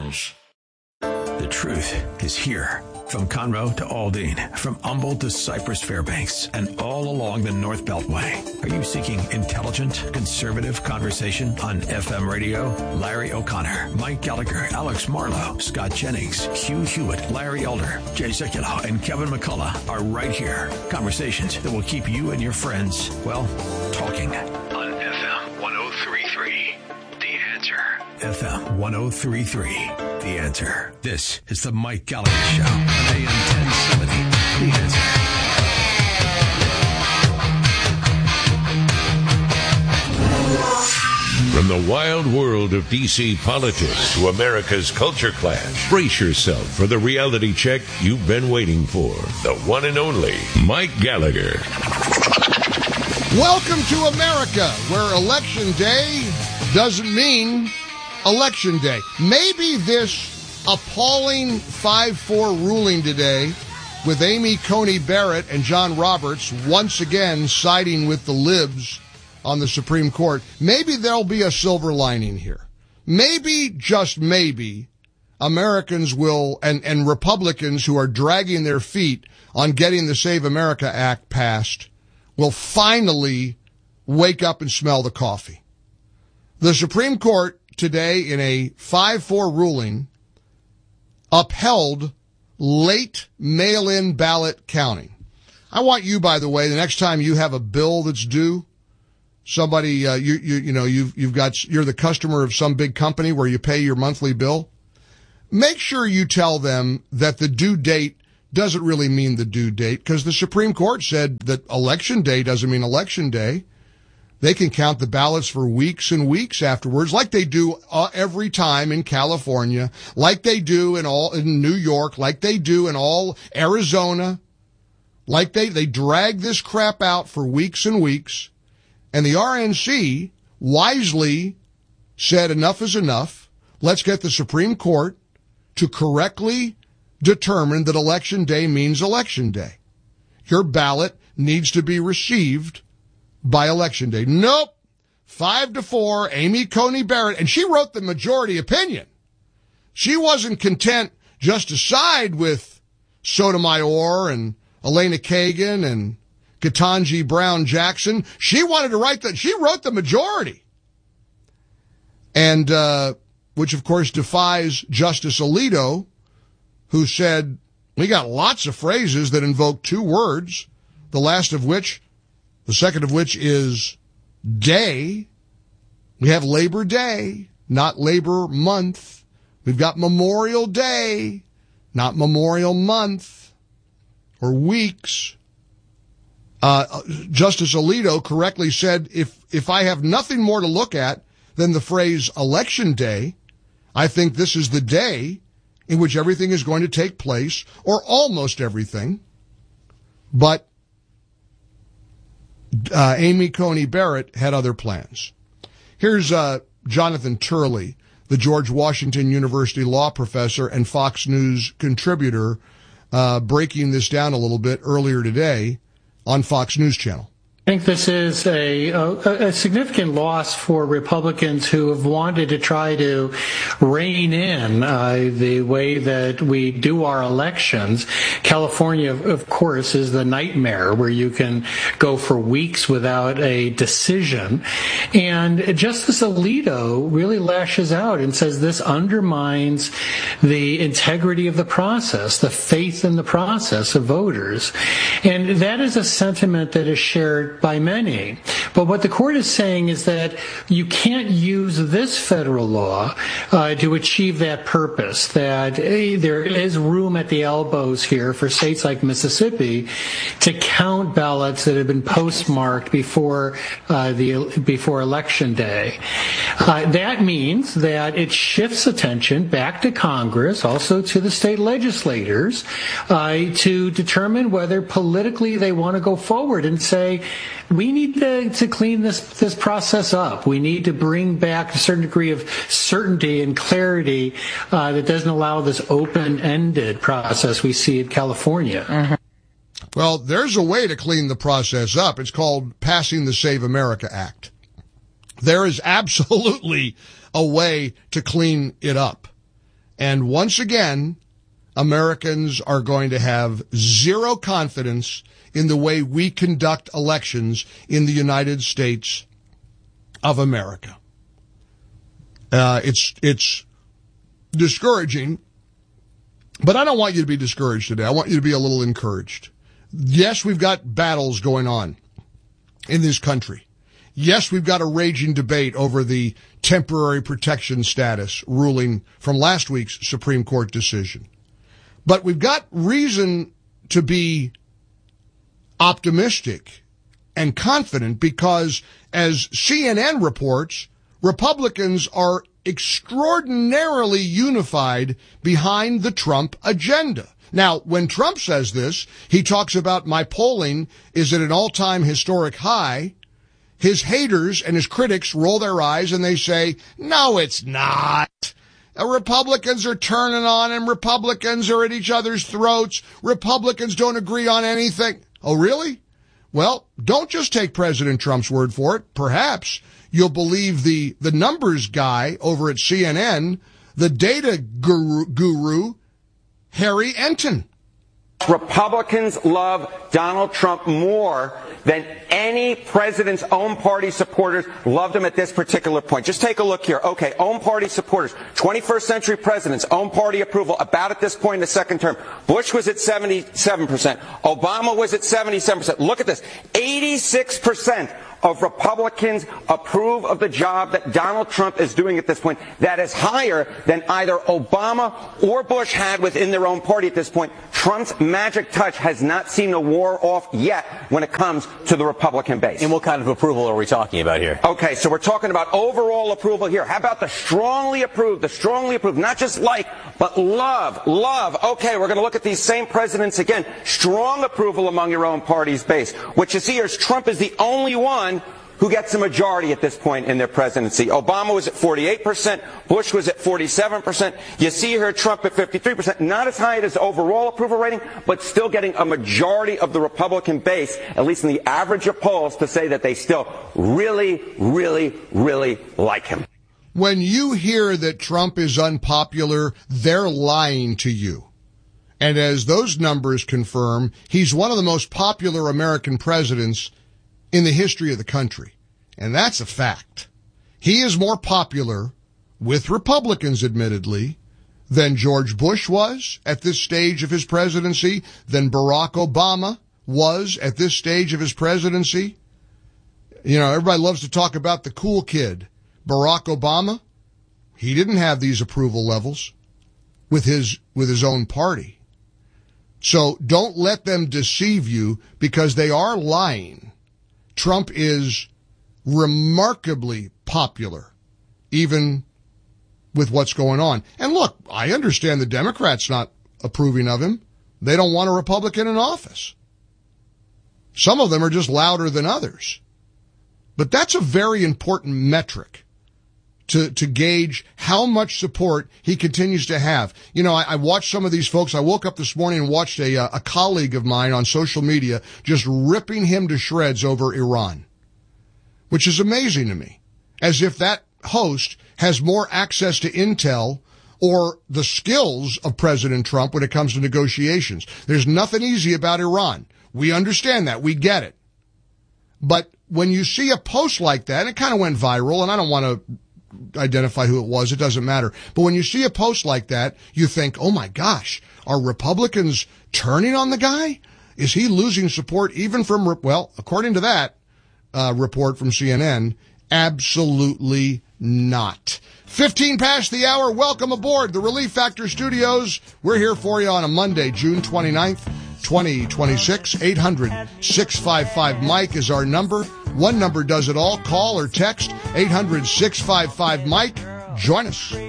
News. The truth is here. From Conroe to Aldine, from Humboldt to Cypress Fairbanks, and all along the North Beltway. Are you seeking intelligent, conservative conversation on FM radio? Larry O'Connor, Mike Gallagher, Alex Marlowe, Scott Jennings, Hugh Hewitt, Larry Elder, Jay Sekulow, and Kevin McCullough are right here. Conversations that will keep you and your friends, well, talking. On FM 103.3, The Answer. FM 103.3. The Answer. This is the Mike Gallagher Show on AM 1070. The Answer. From the wild world of D.C. politics to America's culture clash, brace yourself for the reality check you've been waiting for. The one and only Mike Gallagher. Welcome to America, where Election Day doesn't mean Election Day. Maybe this appalling 5-4 ruling today with Amy Coney Barrett and John Roberts once again siding with the libs on the Supreme Court, maybe there'll be a silver lining here. Maybe, just maybe, Americans will, and Republicans who are dragging their feet on getting the Save America Act passed, will finally wake up and smell the coffee. The Supreme Court today, in a 5-4 ruling, upheld late mail-in ballot counting. I want you, by the way, the next time you have a bill that's due, somebody, you're the customer of some big company where you pay your monthly bill, make sure you tell them that the due date doesn't really mean the due date, because the Supreme Court said that Election Day doesn't mean Election Day. They can count the ballots for weeks and weeks afterwards, like they do every time in California, like they do in New York, like they do in all Arizona, like they drag this crap out for weeks and weeks. And the RNC wisely said enough is enough. Let's get the Supreme Court to correctly determine that Election Day means Election Day. Your ballot needs to be received by Election Day. Nope. 5-4, Amy Coney Barrett, and she wrote the majority opinion. She wasn't content just to side with Sotomayor and Elena Kagan and Ketanji Brown Jackson. She wanted to she wrote the majority. And, which of course defies Justice Alito, who said, we got lots of phrases that invoke two words, the second of which is day. We have Labor Day, not Labor Month. We've got Memorial Day, not Memorial Month or weeks. Justice Alito correctly said, if I have nothing more to look at than the phrase Election Day, I think this is the day in which everything is going to take place, or almost everything. But Amy Coney Barrett had other plans. Here's Jonathan Turley, the George Washington University law professor and Fox News contributor, breaking this down a little bit earlier today on Fox News Channel. I think this is a significant loss for Republicans who have wanted to try to rein in the way that we do our elections. California, of course, is the nightmare where you can go for weeks without a decision. And Justice Alito really lashes out and says this undermines the integrity of the process, the faith in the process of voters. And that is a sentiment that is shared by many. But what the court is saying is that you can't use this federal law to achieve that purpose, that there is room at the elbows here for states like Mississippi to count ballots that have been postmarked before Election Day. That means that it shifts attention back to Congress, also to the state legislators, to determine whether politically they want to go forward and say, we need to clean this process up. We need to bring back a certain degree of certainty and clarity that doesn't allow this open-ended process we see in California. Mm-hmm. Well, there's a way to clean the process up. It's called passing the Save America Act. There is absolutely a way to clean it up. And once again, Americans are going to have zero confidence in the way we conduct elections in the United States of America. It's discouraging, but I don't want you to be discouraged today. I want you to be a little encouraged. Yes, we've got battles going on in this country. Yes, we've got a raging debate over the temporary protection status ruling from last week's Supreme Court decision. But we've got reason to be optimistic and confident because, as CNN reports, Republicans are extraordinarily unified behind the Trump agenda. Now, when Trump says this, he talks about my polling is at an all-time historic high. His haters and his critics roll their eyes and they say, no, it's not. Republicans are turning on him. Republicans are at each other's throats. Republicans don't agree on anything. Oh, really? Well, don't just take President Trump's word for it. Perhaps you'll believe the numbers guy over at CNN, the data guru Harry Enton. Republicans love Donald Trump more than any president's own party supporters loved him at this particular point. Just take a look here. Okay, own party supporters, 21st century presidents, own party approval about at this point in the second term. Bush was at 77%. Obama was at 77%. Look at this. 86% of Republicans approve of the job that Donald Trump is doing at this point. That is higher than either Obama or Bush had within their own party at this point. Trump's magic touch has not seen the war off yet when it comes to the Republican base. And what kind of approval are we talking about here? Okay, so we're talking about overall approval here. How about the strongly approved, not just like, but love. Okay, we're going to look at these same presidents again. Strong approval among your own party's base. What you see here is Trump is the only one who gets a majority at this point in their presidency. Obama was at 48%. Bush was at 47%. You see here Trump at 53%. Not as high as overall approval rating, but still getting a majority of the Republican base, at least in the average of polls, to say that they still really, really, really like him. When you hear that Trump is unpopular, they're lying to you. And as those numbers confirm, he's one of the most popular American presidents in the history of the country. And that's a fact. He is more popular with Republicans, admittedly, than George Bush was at this stage of his presidency, than Barack Obama was at this stage of his presidency. You know, everybody loves to talk about the cool kid. Barack Obama, he didn't have these approval levels with his own party. So don't let them deceive you because they are lying. Trump is remarkably popular, even with what's going on. And look, I understand the Democrats not approving of him. They don't want a Republican in office. Some of them are just louder than others. But that's a very important metric to gauge how much support he continues to have. You know, I watched some of these folks. I woke up this morning and watched a colleague of mine on social media just ripping him to shreds over Iran, which is amazing to me, as if that host has more access to intel or the skills of President Trump when it comes to negotiations. There's nothing easy about Iran. We understand that. We get it. But when you see a post like that, and it kind of went viral, and I don't want to identify who it was, it doesn't matter. But when you see a post like that, you think, oh my gosh, are Republicans turning on the guy? Is he losing support even from, well, according to that report from CNN, absolutely not. 15 past the hour. Welcome aboard the Relief Factor Studios. We're here for you on a Monday, June 29th, 2026. 800-655-MIKE is our number. One number does it all. Call or text 800-655-MIKE. Join us.